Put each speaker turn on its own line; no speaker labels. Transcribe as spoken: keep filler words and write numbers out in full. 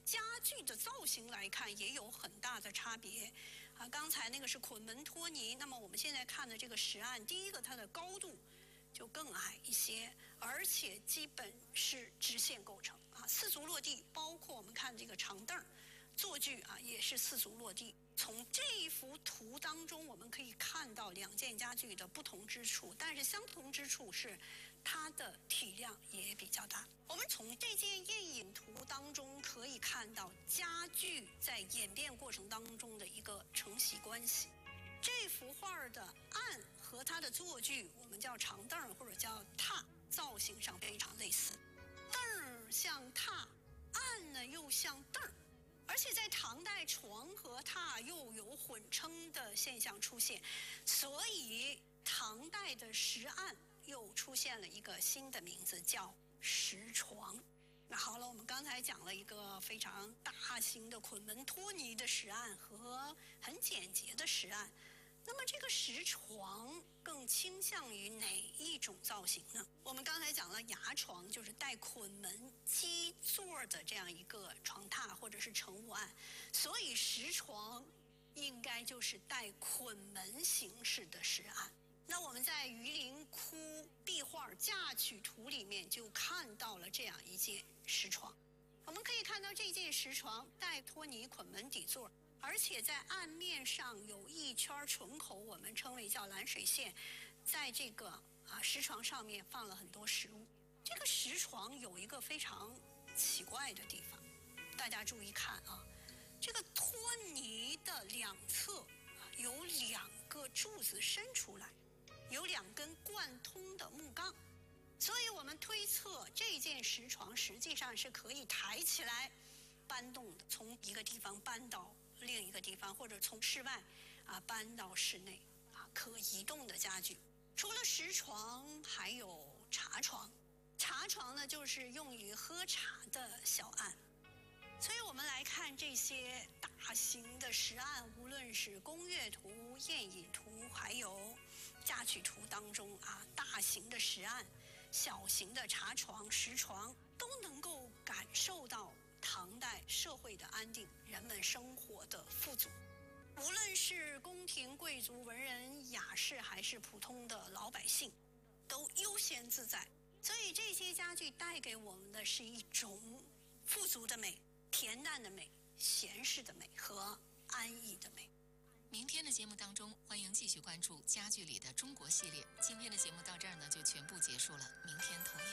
家具的造型来看，也有很大的差别。啊，刚才那个是捆门托尼，那么我们现在看的这个石案，第一个它的高度就更矮一些，而且基本是直线构成啊，四足落地，包括我们看这个长凳、坐具啊，也是四足落地。从这一幅图当中，我们可以看到两件家具的不同之处，但是相同之处是它的体量也比较大。我们从这件赝引图当中可以看到家具在演变过程当中的一个承袭关系。这幅画的案和它的坐具，我们叫长凳或者叫榻，造型上非常类似。凳像榻，案呢又像凳，而且在唐代，床和榻又有混称的现象出现，所以唐代的石案又出现了一个新的名字，叫石床。那好了，我们刚才讲了一个非常大型的捆门托尼的石案和很简洁的石案，那么这个石床更倾向于哪一种造型呢？我们刚才讲了牙床，就是带捆门基座的这样一个床榻或者是乘务案，所以石床应该就是带捆门形式的石案。那我们在榆林窟壁画嫁娶图里面就看到了这样一件石床。我们可以看到这件石床带托尼捆门底座，而且在案面上有一圈唇口，我们称为叫蓝水线，在这个啊石床上面放了很多食物。这个石床有一个非常奇怪的地方，大家注意看啊，这个托尼的两侧啊有两个柱子伸出来，有两根贯通的木杠，所以我们推测这件石床实际上是可以抬起来搬动的，从一个地方搬到另一个地方，或者从室外啊搬到室内啊，可移动的家具。除了石床，还有茶床。茶床呢，就是用于喝茶的小案。所以我们来看这些大型的石案，无论是宫乐图、赝引图，还有嫁娶图当中啊，大型的石案、小型的茶床、石床，都能够感受到唐代社会的安定，人们生活的富足。无论是宫廷贵族、文人雅士，还是普通的老百姓，都悠闲自在。所以这些家具带给我们的是一种富足的美、恬淡的美、闲适的美和安逸的美。
明天的节目当中，欢迎继续关注家具里的中国系列。今天的节目到这儿呢，就全部结束了。明天同样。